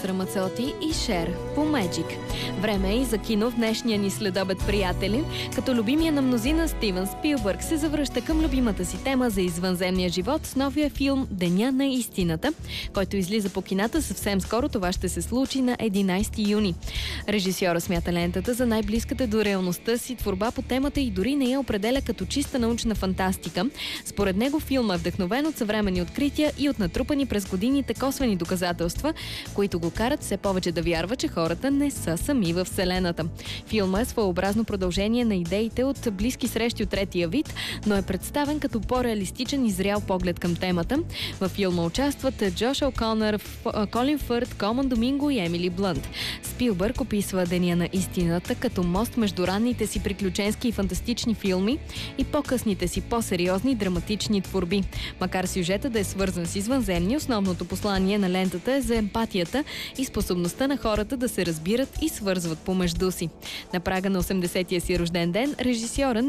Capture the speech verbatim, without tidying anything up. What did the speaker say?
Рамацоти и Шер по Magic. Време е и за кино в днешния ни следобед, приятели, като любимия на мнозина Стивън Спилбърг се завръща към любимата си тема за извънземния живот с новия филм Деня на истината, който излиза по кината съвсем скоро. Това ще се случи на единайсети юни. Режисьора смята лентата за най-близката до реалността си творба по темата и дори не я определя като чиста научна фантастика. Според него филма е вдъхновен от съвременни открития и от натрупани през годините косвени доказателства, които го карат все повече да вярва, че хората не са сами във Вселената. Филма е своеобразно продължение на идеите от близки срещи от третия вид, но е представен като по-реалистичен и зрял поглед към темата. Във филма участват Джош О'Конър, Колин Фърт, Колман Доминго и Емили Блънт. Спилбърг описва Деня на истината като мост между ранните си приключенски и фантастични филми и по-късните си по-сериозни драматични творби. Макар сюжета да е свързан с извънземни, основното послание на лентата е за емпатията и способността на хората да се разбират и свързват помежду си. На прага на осемдесетия си рожден ден режисьорът